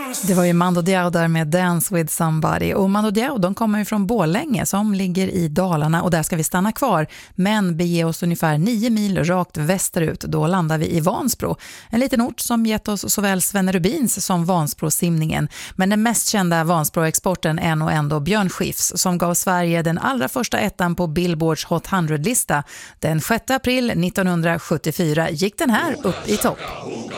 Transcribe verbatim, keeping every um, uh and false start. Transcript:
Det var ju Mando Diao där med Dance with somebody. Och Mando Diao, de kommer ju från Borlänge som ligger i Dalarna, och där ska vi stanna kvar. Men bege oss ungefär nio mil rakt västerut. Då landar vi i Vansbro. En liten ort som gett oss såväl Svenne Rubins som Vansbro-simningen. Men den mest kända Vansbro-exporten är nog ändå Björn Skifs, som gav Sverige den allra första ettan på Billboards Hot hundra-lista. Den sjätte april nittonhundrasjuttiofyra gick den här upp i topp.